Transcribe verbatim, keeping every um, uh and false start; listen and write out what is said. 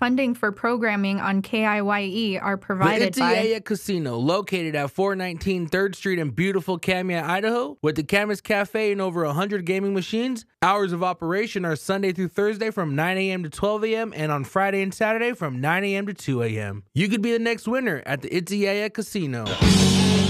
funding for programming on K I Y E are provided the by Itziia Casino, located at four nineteen third Street in beautiful Camas, Idaho, with the Camas Cafe and over one hundred gaming machines. Hours of operation are Sunday through Thursday from nine a.m. to twelve a.m. and on Friday and Saturday from nine a.m. to two a.m. You could be the next winner at the Itziia Casino.